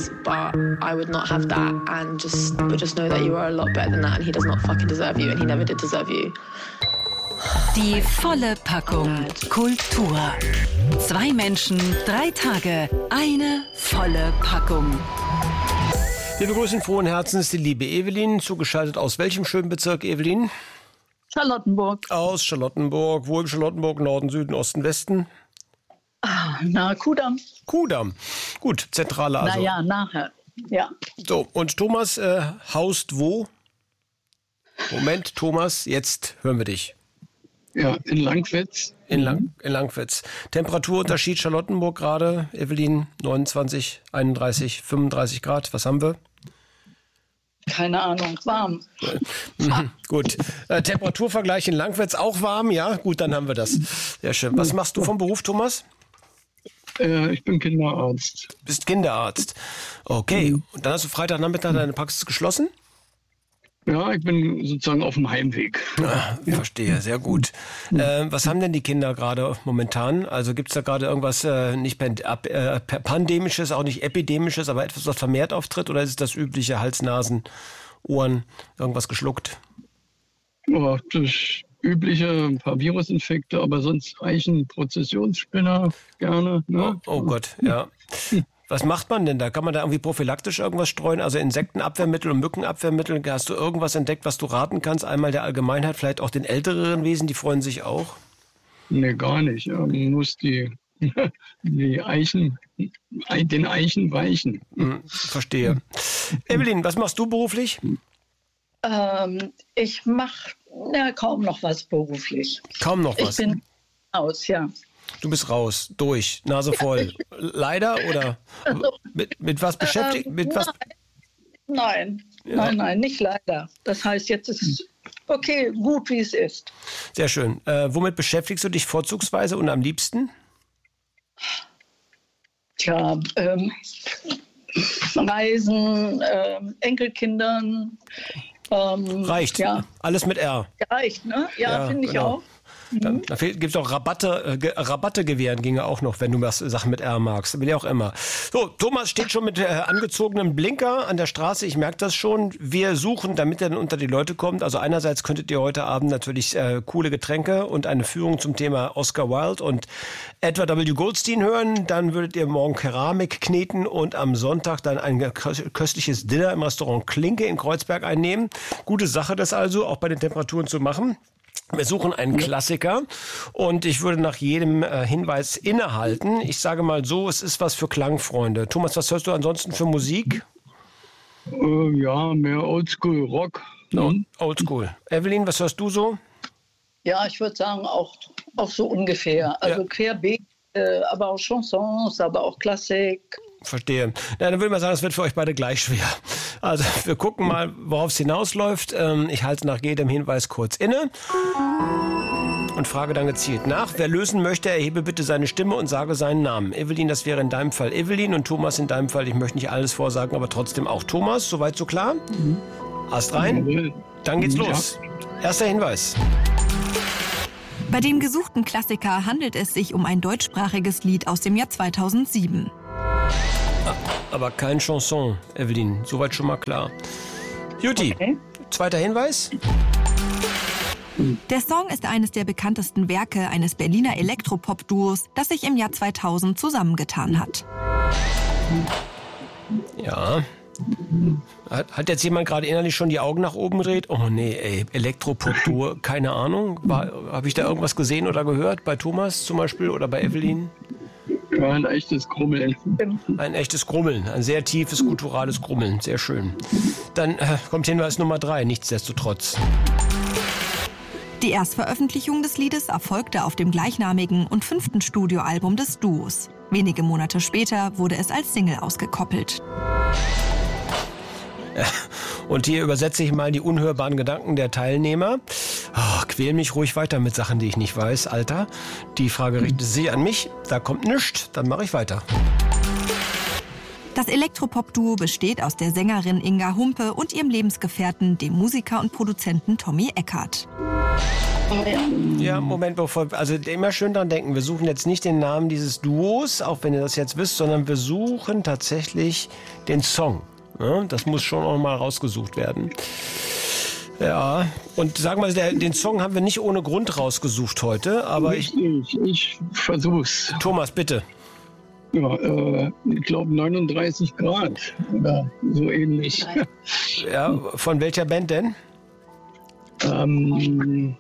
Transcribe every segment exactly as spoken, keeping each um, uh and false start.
is, but I would not have that, and just but just know that you are a lot better than that, and he does not fucking deserve you, and he never did deserve you. Die volle Packung Kultur. Zwei Menschen, drei Tage, eine volle Packung. Wir begrüßen frohen Herzens die liebe Evelyn, zugeschaltet aus welchem schönen Bezirk, Evelyn? Charlottenburg. Aus Charlottenburg. Wo im Charlottenburg? Norden, Süden, Osten, Westen? Ah, na, Kudamm. Kudamm. Gut, zentrale also. Na ja, nachher. Ja. So, und Thomas äh, haust wo? Moment, Thomas, jetzt hören wir dich. Ja, in Langwitz. In, Lang, in Langwitz. Temperaturunterschied Charlottenburg gerade, Evelyn, neunundzwanzig, einunddreißig, fünfunddreißig Grad. Was haben wir? Keine Ahnung, warm. Mhm, gut. Äh, Temperaturvergleich in Langwitz auch warm, ja? Gut, dann haben wir das. Sehr schön. Was machst du vom Beruf, Thomas? Äh, ich bin Kinderarzt. Bist Kinderarzt. Okay. Mhm. Und dann hast du Freitagnachmittag deine Praxis geschlossen? Ja, ich bin sozusagen auf dem Heimweg. Ah, verstehe, sehr gut. Äh, was haben denn die Kinder gerade momentan? Also gibt es da gerade irgendwas äh, nicht äh, Pandemisches, auch nicht Epidemisches, aber etwas, was vermehrt auftritt? Oder ist es das übliche Hals, Nasen, Ohren, irgendwas geschluckt? Ja, das übliche, ein paar Virusinfekte, aber sonst Eichen, Prozessionsspinner gerne. Ne? Oh, oh Gott, ja. Was macht man denn da? Kann man da irgendwie prophylaktisch irgendwas streuen? Also Insektenabwehrmittel und Mückenabwehrmittel? Hast du irgendwas entdeckt, was du raten kannst? Einmal der Allgemeinheit, vielleicht auch den älteren Wesen, die freuen sich auch? Nee, gar nicht. Ja, man muss die, die Eichen, den Eichen weichen. Hm, verstehe. Evelyn, was machst du beruflich? Ähm, ich mache ja, kaum noch was beruflich. Kaum noch was? Ich bin aus, ja. Du bist raus, durch, Nase voll. Leider oder mit, mit was beschäftigt? Ähm, mit was? Nein, Ja. nein, nein, nicht leider. Das heißt, jetzt ist es okay, gut, wie es ist. Sehr schön. Äh, womit beschäftigst du dich vorzugsweise und am liebsten? Tja, ähm, Reisen, ähm, Enkelkindern. Ähm, Reicht. Ja, Alles mit R. reicht, ne? Ja, Ja, finde ich genau. auch. Dann, da gibt es auch Rabatte, äh, Ge- Rabatte gewähren ginge auch noch, wenn du was Sachen mit R magst. Will ja auch immer. So, Thomas steht schon mit äh, angezogenem Blinker an der Straße. Ich merke das schon. Wir suchen, damit er dann unter die Leute kommt. Also einerseits könntet ihr heute Abend natürlich äh, coole Getränke und eine Führung zum Thema Oscar Wilde und Edward W. Goldstein hören. Dann würdet ihr morgen Keramik kneten und am Sonntag dann ein kö- köstliches Dinner im Restaurant Klinke in Kreuzberg einnehmen. Gute Sache, das also auch bei den Temperaturen zu machen. Wir suchen einen Klassiker und ich würde nach jedem äh, Hinweis innehalten. Ich sage mal so, es ist was für Klangfreunde. Thomas, was hörst du ansonsten für Musik? Äh, ja, mehr Oldschool Rock. Oh, Ne? Oldschool. Evelyn, was hörst du so? Ja, ich würde sagen, auch, auch so ungefähr. Also Ja. querbeet, äh, aber auch Chansons, aber auch Klassik. Verstehe. Na, dann würde man sagen, es wird für euch beide gleich schwer. Also wir gucken mal, worauf es hinausläuft. Ähm, ich halte nach jedem Hinweis kurz inne und frage dann gezielt nach. Wer lösen möchte, erhebe bitte seine Stimme und sage seinen Namen. Evelyn, das wäre in deinem Fall Evelyn und Thomas in deinem Fall, ich möchte nicht alles vorsagen, aber trotzdem auch Thomas. Soweit so klar? Mhm. Ast rein? Dann geht's los. Erster Hinweis. Bei dem gesuchten Klassiker handelt es sich um ein deutschsprachiges Lied aus dem Jahr zweitausendsieben. Aber kein Chanson, Evelyn. Soweit schon mal klar. Juti, Okay. zweiter Hinweis. Der Song ist eines der bekanntesten Werke eines Berliner Elektropop-Duos, das sich im Jahr zweitausend zusammengetan hat. Ja. Hat, hat jetzt jemand gerade innerlich schon die Augen nach oben gedreht? Oh nee, ey, Elektropop-Duo, keine Ahnung. Habe ich da irgendwas gesehen oder gehört? Bei Thomas zum Beispiel oder bei Evelyn? Ja, ein echtes Grummeln. Ein echtes Grummeln, ein sehr tiefes, gutturales Grummeln. Sehr schön. Dann äh, kommt Hinweis Nummer drei, nichtsdestotrotz. Die Erstveröffentlichung des Liedes erfolgte auf dem gleichnamigen und fünften Studioalbum des Duos. Wenige Monate später wurde es als Single ausgekoppelt. Und hier übersetze ich mal die unhörbaren Gedanken der Teilnehmer. Oh, quäl mich ruhig weiter mit Sachen, die ich nicht weiß, Alter. Die Frage richtet sich an mich. Da kommt nichts, dann mache ich weiter. Das Elektropop-Duo besteht aus der Sängerin Inga Humpe und ihrem Lebensgefährten, dem Musiker und Produzenten Tommy Eckert. Oh, ja. Ja, Moment, bevor, also immer schön dran denken, wir suchen jetzt nicht den Namen dieses Duos, auch wenn ihr das jetzt wisst, sondern wir suchen tatsächlich den Song. Ja, das muss schon auch mal rausgesucht werden. Ja, und sagen wir mal, der, den Song haben wir nicht ohne Grund rausgesucht heute, aber ich... Ich, ich versuch's. Thomas, bitte. Ja, äh, ich glaube neununddreißig Grad oder so ähnlich. Ja, von welcher Band denn? ähm,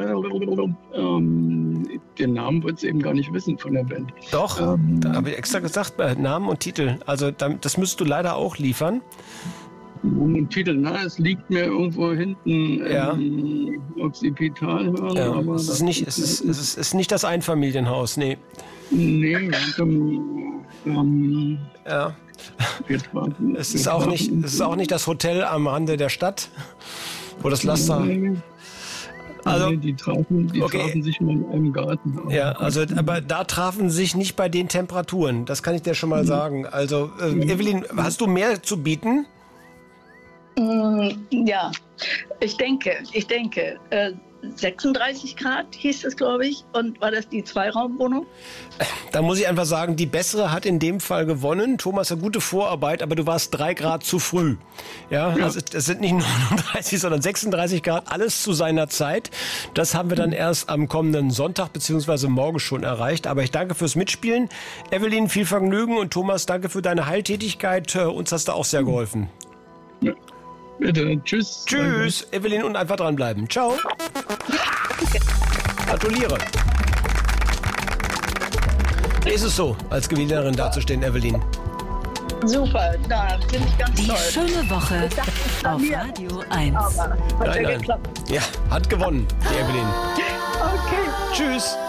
ähm, den Namen wird es eben gar nicht wissen von der Band. Doch, Ähm, da habe ich extra gesagt, äh, Namen und Titel. Also dann, das müsstest du leider auch liefern. Und Titel, na, es liegt mir irgendwo hinten Ja. ähm, Occipital hören. Ja, aber es, ist das nicht, es, ist, es ist, ist nicht das Einfamilienhaus, nee. Nee, ähm, ähm, Ja. wir trafen, Es wir ist, auch trafen- nicht, es ist auch nicht das Hotel am Rande der Stadt, wo das Laster... Nee, Also- nee, die trafen, die Okay. trafen sich mal in einem Garten. Ja, also aber da trafen sich nicht bei den Temperaturen, das kann ich dir schon mal sagen. Also äh, Evelyn, hast du mehr zu bieten? Mm, ja, ich denke, ich denke, äh, sechsunddreißig Grad hieß es, glaube ich. Und war das die Zweiraumwohnung? Da muss ich einfach sagen, die bessere hat in dem Fall gewonnen. Thomas, eine gute Vorarbeit, aber du warst drei Grad zu früh. Ja, also es sind nicht neununddreißig, sondern sechsunddreißig Grad, alles zu seiner Zeit. Das haben wir dann erst am kommenden Sonntag bzw. morgen schon erreicht. Aber ich danke fürs Mitspielen. Evelyn, viel Vergnügen und Thomas, danke für deine Heiltätigkeit. Äh, Uns hast du auch sehr geholfen. Ja. Bitte, tschüss. Tschüss, Evelyn, und einfach dranbleiben. Ciao. Gratuliere. Wie ist es so, als Gewinnerin dazustehen, Evelyn? Super, da bin ich ganz Die toll. schöne Woche Ich dachte, es war auf mir. Radio eins. Aber hat Nein, ja nein. geklappt. Ja, hat gewonnen, die Evelyn. Okay. Tschüss.